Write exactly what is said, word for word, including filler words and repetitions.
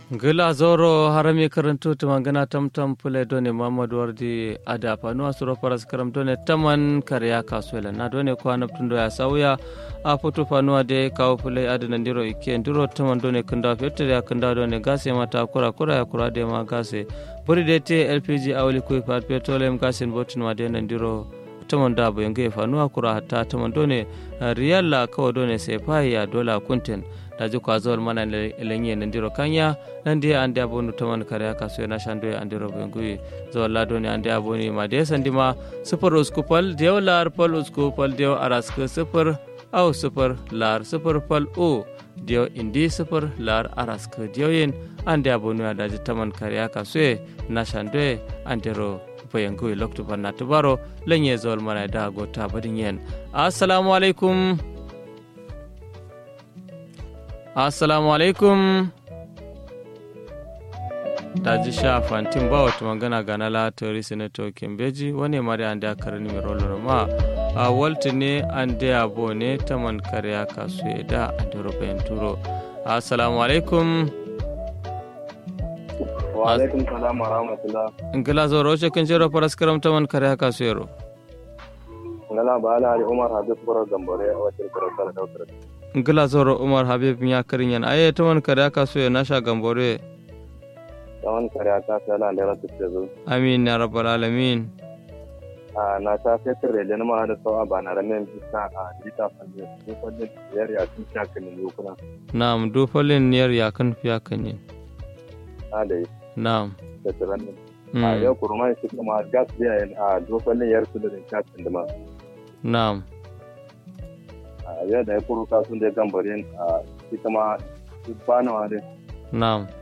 gila zoro harami karantu tumangana tamtam pule done Muhammad Wardi ada panu asuro paras karam done taman karya kasuela na done kwa naptundo ya sauya a foto panu ade kawo pule adana ndiro ike ndiro taman done kunda fetere ya kunda done gase mata kura kura ya kura de ma gase buri de te L P G awli kuy pat petroleum gasin botin ma de ndiro taman da bo yenge fanu akura hatta taman done riyalla kawo done sefa ya dola kunten daji ko azol mana lenye ndiro kanya nandi ande abonu taman kare kaso na shando andiro bengui zo lado ni ande aboni ma de sandima super uskupal dew lar pal uskupal dew arask super au super lar super pal o dew indi super lar arask dew yin ande abonu daji taman kare kaso na shando andiro bengui lokto banna tubaro lenye zol mana da gota badin yen assalamu alaikum. Assalamu alaikum. Daji sha fantin ba wata magana gana la tori senator Kimbeji wani mari an da karni mi rollo ma a walti ne an da abo ne taman karya kasu da andoro bayan turo. Assalamu alaikum. Wa alaikum salam wa rahmatullah. Ngila zoro ce kan jero paraskaram taman karya kasu yaro. Ngala ba ala Umar Habib Boro Gambore a wacce karanta da daukar. Ngila zoro Umar Habib ya karin yan aye taman karya kasu ya nasha Gambore. Taman karya kasu ala da rasu ce zo. Amin ya rabbal alamin. A na ta fetur da jana ma da sawa ba na ramen bisa a jita fande ko fande yar ya tun shaka ne lokuna. Na'am do falin yar ya kan fiya kan ne. A dai. Na'am. Da tsaron. A yau kurman shi kuma gas biya a do falin yar su da shaka da ma. Na'am. A yau da ya kuru kasun da Gambore a ita ma ba na wani. Na'am.